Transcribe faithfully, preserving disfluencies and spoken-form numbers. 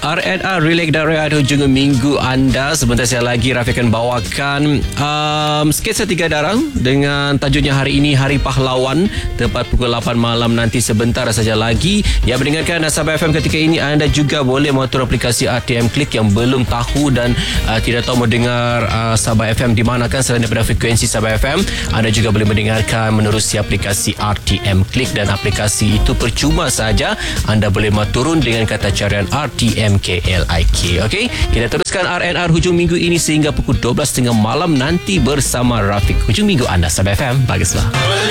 R and R Relax dan Rehat hujung minggu anda. Sebentar saya lagi Rafi akan bawakan um, sketsa tiga darang dengan tajuknya hari ini Hari Pahlawan, tepat pukul lapan malam nanti sebentar saja lagi. Yang mendengarkan Sabah F M ketika ini, anda juga boleh mengatur aplikasi R T M Click. Yang belum tahu dan uh, tidak tahu mendengar uh, Sabah F M di mana kan selain daripada frekuensi Sabah F M, anda juga boleh mendengarkan menerusi aplikasi R T M Click, dan aplikasi itu percuma saja. Anda boleh turun dengan kata carian R T M K L I K. Okey, kita teruskan R and R hujung minggu ini sehingga pukul dua belas tiga puluh malam nanti bersama Rafiq. Hujung minggu anda Sabah F M, baguslah.